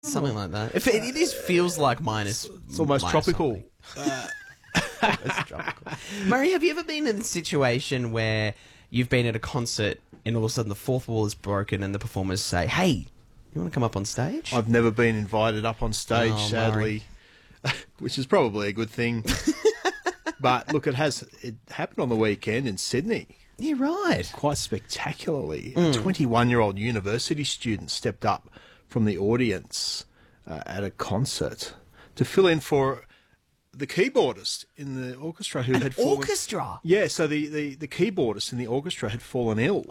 Something like that. If it is feels like minus. It's almost minus tropical. It's tropical. Murray, have you ever been in a situation where you've been at a concert and all of a sudden the fourth wall is broken and the performers say, "Hey, you want to come up on stage?" I've never been invited up on stage, Oh, sadly, which is probably a good thing. But look, it happened on the weekend in Sydney. Yeah, right. Quite spectacularly. A 21-year-old university student stepped up from the audience at a concert to fill in for the keyboardist in the orchestra who had fallen. Orchestra? Yeah, so the keyboardist in the orchestra had fallen ill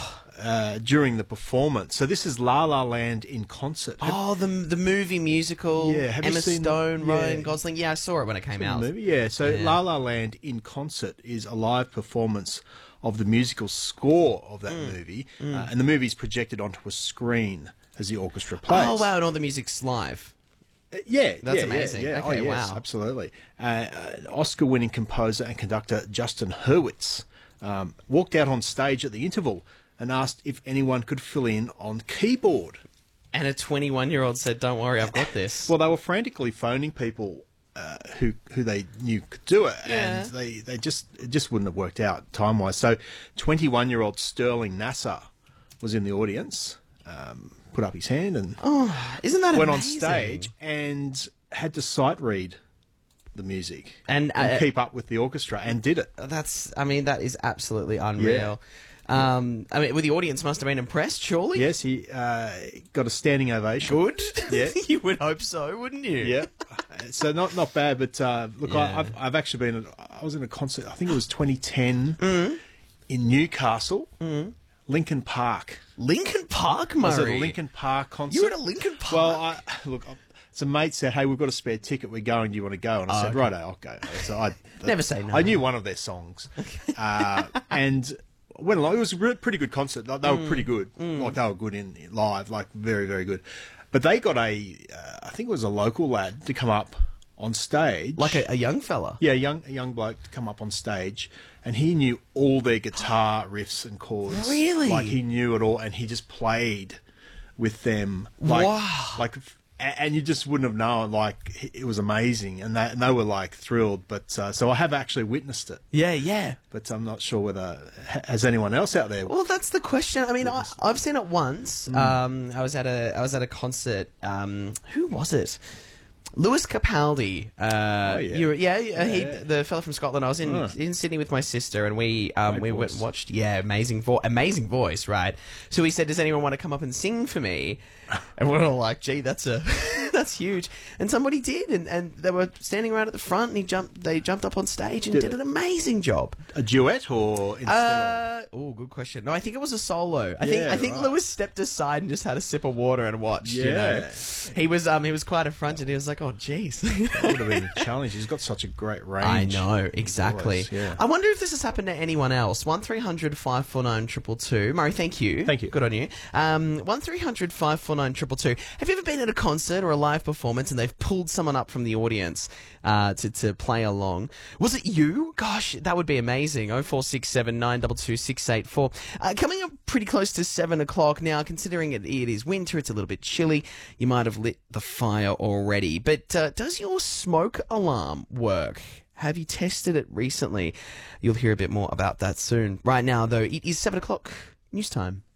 during the performance. So this is La La Land in concert. The movie musical. Yeah, have you Emma seen- Stone, yeah. Ryan Gosling. Yeah, I saw it when it came out. Movie? Yeah, so Yeah. La La Land in concert is a live performance of the musical score of that movie, and the movie's projected onto a screen as the orchestra plays. Oh wow, and all the music's live. Yeah, That's yeah, amazing. Yeah. Okay, oh, yes, wow. absolutely. Oscar-winning composer and conductor Justin Hurwitz walked out on stage at the interval and asked if anyone could fill in on keyboard. And a 21-year-old said, "Don't worry, I've got this." Well, they were frantically phoning people who they knew could do it, Yeah. and it just wouldn't have worked out time-wise. So, 21-year-old Sterling Nasser was in the audience, put up his hand and Isn't that went on amazing? stage and had to sight read the music And, keep up with the orchestra, and did it. that is absolutely unreal. Well, the audience must have been impressed, surely. Yes, he got a standing ovation. Good. Yeah. You would hope so, wouldn't you? Yeah, so not bad, but look, Yeah. I've actually been. I was in a concert. I think it was 2010 in Newcastle, Lincoln Park. Lincoln Park, I was at Murray. a Lincoln Park concert. You were at a Lincoln Park. Well, some mate said, "Hey, we've got a spare ticket. We're going. Do you want to go?" And I said, okay. "Righto, I'll go." So I Never say no. I knew one of their songs, and went along. It was a pretty good concert. They were pretty good. Like they were good in live, like very, very good. But they got I think it was a local lad to come up on stage, like a young fella. yeah, a young bloke to come up on stage, and he knew all their guitar riffs and chords. Really? Like he knew it all, and he just played with them. Like, Wow. And you just wouldn't have known. Like it was amazing, and they were like thrilled. But so I have actually witnessed it, Yeah. but I'm not sure whether has anyone else out there. Well, that's the question. I mean, I've seen it once. I was at a concert. Who was it? Lewis Capaldi. The fella from Scotland. I was in Sydney with my sister, and we went voice. and watched. Yeah, amazing voice, right? So he said, "Does anyone want to come up and sing for me?" And we're all like, "Gee, that's huge." And somebody did, and they were standing around at the front, and they jumped up on stage and did an amazing job. A duet or instead of... Good question. No, I think it was a solo. I think right. Lewis stepped aside and just had a sip of water and watched. You know? Yeah. He was quite affronted. He was like, "Oh, jeez." That would have been a challenge. He's got such a great range. I know, exactly. Voice, yeah. I wonder if this has happened to anyone else. 1300 549 222. Murray, thank you. Thank you. Good on you. 1300 549 222. Have you ever been at a concert or a live performance and they've pulled someone up from the audience to play along? Was it you? Gosh, that would be amazing. 0467 922 684. Coming up pretty close to 7 o'clock now, considering it is winter, it's a little bit chilly. You might have lit the fire already. But does your smoke alarm work? Have you tested it recently? You'll hear a bit more about that soon. Right now, though, it is 7 o'clock. News time.